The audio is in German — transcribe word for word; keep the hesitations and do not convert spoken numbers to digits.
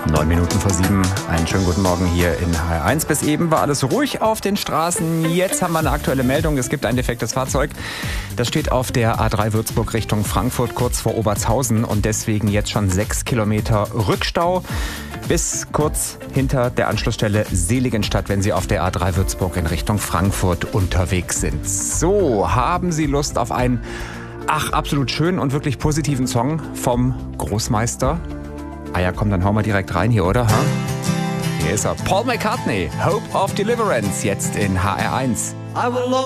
Neun Minuten vor sieben. Einen schönen guten Morgen hier in H R eins. Bis eben war alles ruhig auf den Straßen. Jetzt haben wir eine aktuelle Meldung. Es gibt ein defektes Fahrzeug. Das steht auf der A drei Würzburg Richtung Frankfurt kurz vor Obertshausen und deswegen jetzt schon sechs Kilometer Rückstau bis kurz hinter der Anschlussstelle Seligenstadt, wenn Sie auf der A drei Würzburg in Richtung Frankfurt unterwegs sind. So, haben Sie Lust auf einen, ach, absolut schönen und wirklich positiven Song vom Großmeister? Ah ja, komm, dann hauen wir direkt rein hier, oder? Ha? Hier ist er. Paul McCartney, Hope of Deliverance, jetzt in H R eins. I will